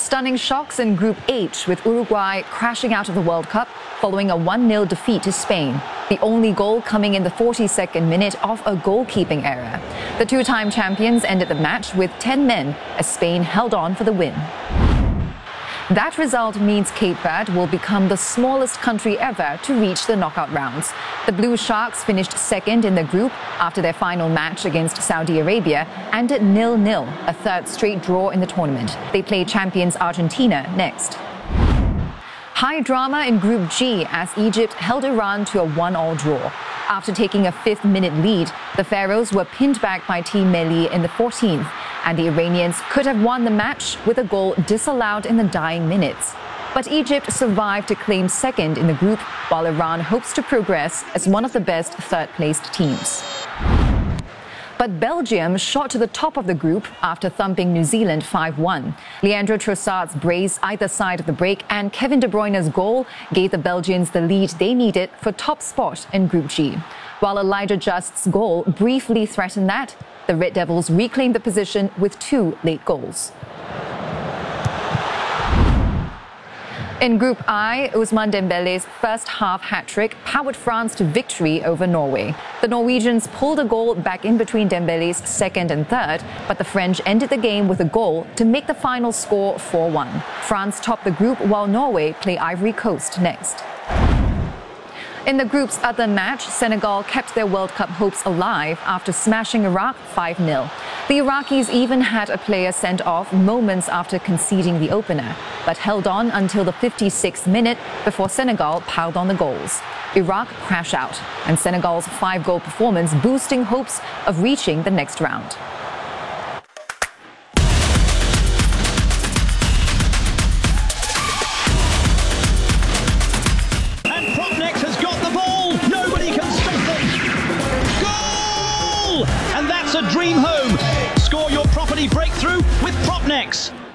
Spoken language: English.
Stunning shocks in Group H, with Uruguay crashing out of the World Cup following a 1-0 defeat to Spain. The only goal coming in the 42nd minute of a goalkeeping error. The two-time champions ended the match with 10 men as Spain held on for the win. That result means Cape Verde will become the smallest country ever to reach the knockout rounds. The Blue Sharks finished second in the group after their final match against Saudi Arabia ended 0-0, a third straight draw in the tournament. They play champions Argentina next. High drama in Group G as Egypt held Iran to a 1-1 draw. After taking a 5th-minute lead, the Pharaohs were pinned back by Team Melli in the 14th, and the Iranians could have won the match with a goal disallowed in the dying minutes. But Egypt survived to claim second in the group, while Iran hopes to progress as one of the best third-placed teams. But Belgium shot to the top of the group after thumping New Zealand 5-1. Leandro Trossard's brace either side of the break and Kevin De Bruyne's goal gave the Belgians the lead they needed for top spot in Group G. While Elijah Just's goal briefly threatened that, the Red Devils reclaimed the position with 2 late goals. In Group I, Ousmane Dembele's first-half hat-trick powered France to victory over Norway. The Norwegians pulled a goal back in between Dembele's second and third, but the French ended the game with a goal to make the final score 4-1. France topped the group while Norway play Ivory Coast next. In the group's other match, Senegal kept their World Cup hopes alive after smashing Iraq 5-0. The Iraqis even had a player sent off moments after conceding the opener, but held on until the 56th minute before Senegal piled on the goals. Iraq crashed out, and Senegal's 5-goal performance boosting hopes of reaching the next round. And that's a dream home. Score your property breakthrough with Propnex.